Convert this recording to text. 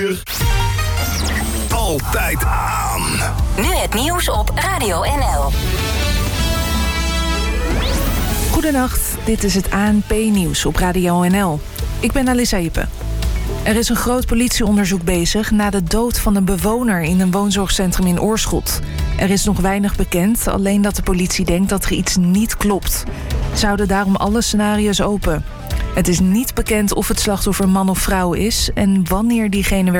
Altijd aan. Nu het nieuws op Radio NL. Goedenacht, dit is het ANP-nieuws op Radio NL. Ik ben Alissa Ippe. Er is een groot politieonderzoek bezig na de dood van een bewoner in een woonzorgcentrum in Oorschot. Er is nog weinig bekend, alleen dat de politie denkt dat er iets niet klopt. Ze houden daarom alle scenario's open. Het is niet bekend of het slachtoffer man of vrouw is en wanneer diegene werd